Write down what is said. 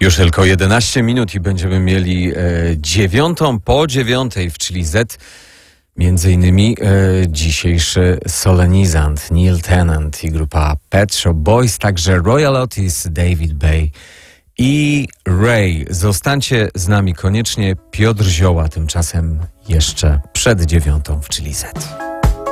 Już tylko 11 minut i będziemy mieli 9 po 9 w Chili Z. Między innymi dzisiejszy solenizant Neil Tennant i grupa Pet Shop Boys, także Royal Otis, David Bay i Ray. Zostańcie z nami koniecznie. Piotr Zioła tymczasem jeszcze przed 9 w Chili Z.